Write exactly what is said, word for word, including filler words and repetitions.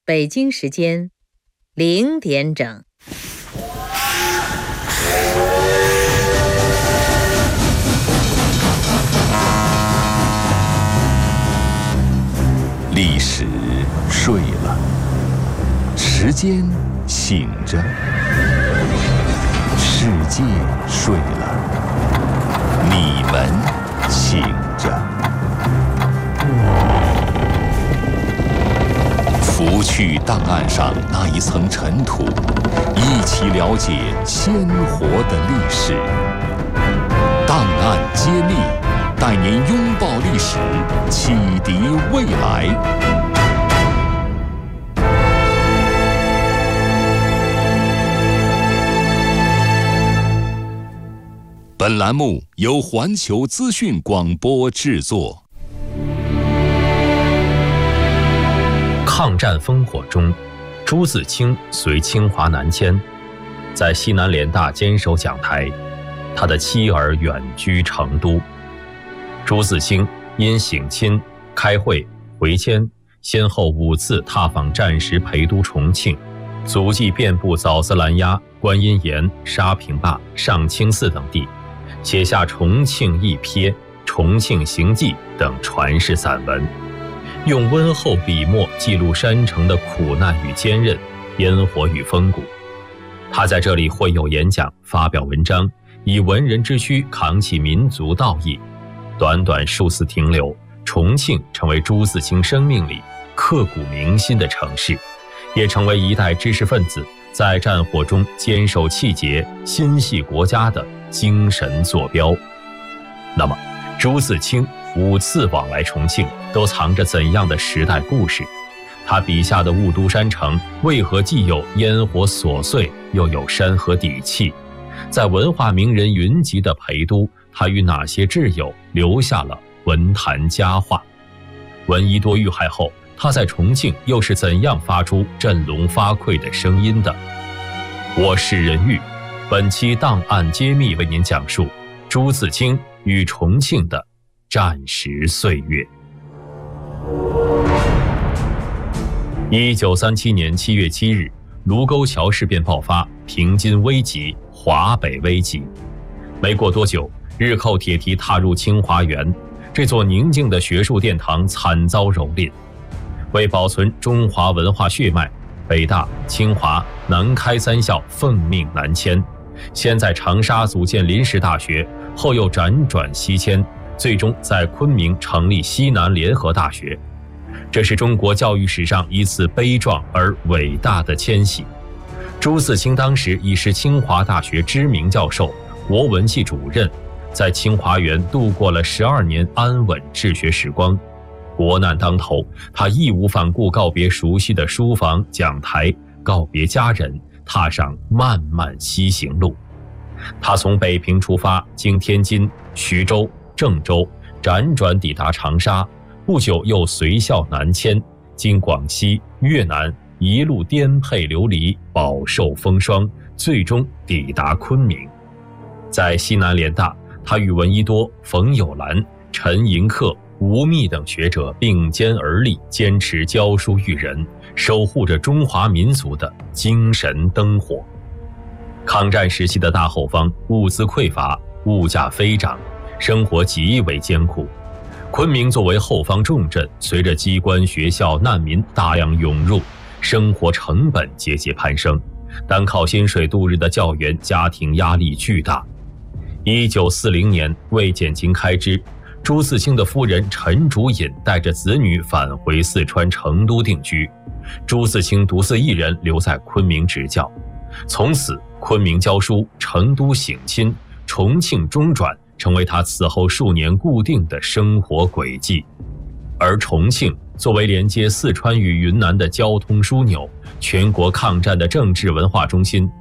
北京时间零点整。 历史睡了，时间醒着，世界睡了，你们醒着。拂去档案上那一层尘土，一起了解鲜活的历史。档案揭秘，带您拥抱历史，启迪未来。本栏目由环球资讯广播制作。 抗战烽火中，朱自清随清华南迁，在西南联大坚守讲台，他的妻儿远居成都。朱自清因省亲、开会、回迁，先后五次踏访战时陪都重庆，足迹遍布枣子拦押、观音岩、沙坪坝、上清寺等地，写下《重庆一瞥》《重庆行记》等传世散文，用温厚笔墨记录山城的苦难与坚韧，烟火与风骨。他在这里会有演讲，发表文章，以文人之躯扛起民族道义。短短数次停留，重庆成为朱自清生命里刻骨铭心的城市，也成为一代知识分子在战火中坚守气节、心系国家的精神坐标。那么，朱自清五次往来重庆，都藏着怎样的时代故事？他笔下的雾都山城为何既有烟火琐碎，又有山河底气？在文化名人云集的陪都，他与哪些挚友留下了文坛佳话？闻一多遇害后，他在重庆又是怎样发出振聋发聩的声音的？我是任玉，本期档案揭秘为您讲述朱自清与重庆的战时岁月。一九三七年七月七日，卢沟桥事变爆发，平津危急，华北危急。没过多久，日寇铁蹄踏入清华园，这座宁静的学术殿堂惨遭蹂躏。为保存中华文化血脉，北大、清华、南开三校奉命南迁，先在长沙组建临时大学，后又辗转西迁，最终在昆明成立西南联合大学。这是中国教育史上一次悲壮而伟大的迁徙。朱自清当时已是清华大学知名教授、国文系主任，在清华园度过了十二年安稳治学时光。国难当头，他义无反顾告别熟悉的书房、讲台，告别家人，踏上漫漫西行路。他从北平出发，经天津、徐州、郑州，辗转抵达长沙，不久又随校南迁，经广西、越南，一路颠沛流离，饱受风霜，最终抵达昆明。在西南联大，他与闻一多、冯友兰、陈寅恪、吴宓等学者并肩而立，坚持教书育人，守护着中华民族的精神灯火。抗战时期的大后方物资匮乏，物价飞涨，生活极为艰苦。昆明作为后方重镇，随着机关、学校、难民大量涌入，生活成本节节攀升，单靠薪水度日的教员家庭压力巨大。一九四零年，为减轻开支，朱自清的夫人陈竹隐带着子女返回四川成都定居，朱自清独自一人留在昆明执教。从此，昆明教书，成都省亲，重庆中转，成为他此后数年固定的生活轨迹。而重庆作为连接四川与云南的交通枢纽，全国抗战的政治文化中心，